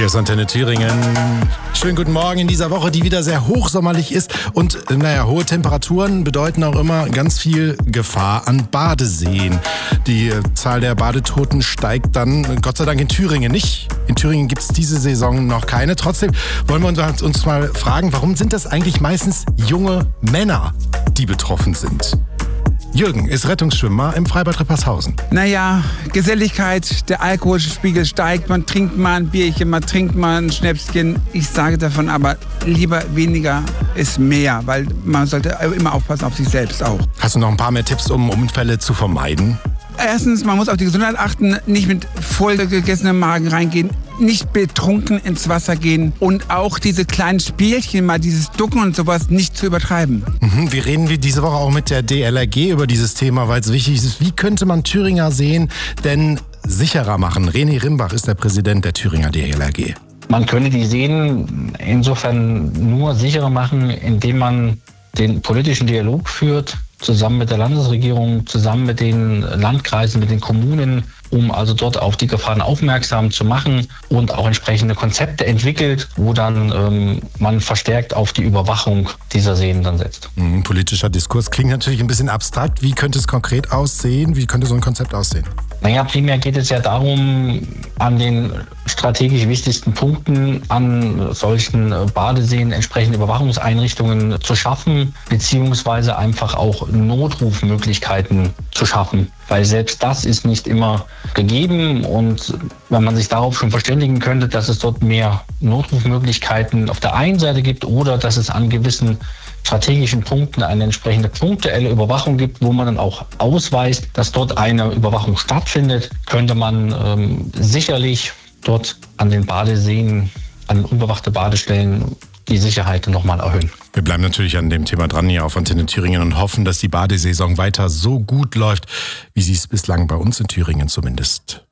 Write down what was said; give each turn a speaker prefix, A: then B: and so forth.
A: Hier ist Antenne Thüringen. Schönen guten Morgen in dieser Woche, die wieder sehr hochsommerlich ist. Und hohe Temperaturen bedeuten auch immer ganz viel Gefahr an Badeseen. Die Zahl der Badetoten steigt dann, Gott sei Dank, in Thüringen nicht. In Thüringen gibt es diese Saison noch keine. Trotzdem wollen wir uns mal fragen, warum sind das eigentlich meistens junge Männer, die betroffen sind? Jürgen ist Rettungsschwimmer im Freibad Rippershausen.
B: Naja, Geselligkeit, der Alkoholspiegel steigt, man trinkt mal ein Bierchen, man trinkt mal ein Schnäpschen. Ich sage davon aber, lieber weniger ist mehr, weil man sollte immer aufpassen auf sich selbst auch.
A: Hast du noch ein paar mehr Tipps, um Unfälle zu vermeiden?
B: Erstens, man muss auf die Gesundheit achten, nicht mit vollgegessenem Magen reingehen, nicht betrunken ins Wasser gehen und auch diese kleinen Spielchen, mal dieses Ducken und sowas, nicht zu übertreiben.
A: Wir reden diese Woche auch mit der DLRG über dieses Thema, weil es wichtig ist. Wie könnte man Thüringer Seen denn sicherer machen? René Rimbach ist der Präsident der Thüringer DLRG.
C: Man könnte die Seen insofern nur sicherer machen, indem man den politischen Dialog führt, zusammen mit der Landesregierung, zusammen mit den Landkreisen, mit den Kommunen, um also dort auf die Gefahren aufmerksam zu machen und auch entsprechende Konzepte entwickelt, wo dann man verstärkt auf die Überwachung dieser Seen dann setzt.
A: Politischer Diskurs klingt natürlich ein bisschen abstrakt. Wie könnte es konkret aussehen? Wie könnte so ein Konzept aussehen?
C: Naja, primär geht es ja darum, an den strategisch wichtigsten Punkten an solchen Badeseen entsprechende Überwachungseinrichtungen zu schaffen, beziehungsweise einfach auch Notrufmöglichkeiten zu schaffen. Weil selbst das ist nicht immer gegeben und wenn man sich darauf schon verständigen könnte, dass es dort mehr Notrufmöglichkeiten auf der einen Seite gibt oder dass es an gewissen strategischen Punkten eine entsprechende punktuelle Überwachung gibt, wo man dann auch ausweist, dass dort eine Überwachung stattfindet, könnte man sicherlich dort an den Badeseen, an unbewachte Badestellen die Sicherheit nochmal erhöhen.
A: Wir bleiben natürlich an dem Thema dran hier auf Antenne Thüringen und hoffen, dass die Badesaison weiter so gut läuft, wie sie es bislang bei uns in Thüringen zumindest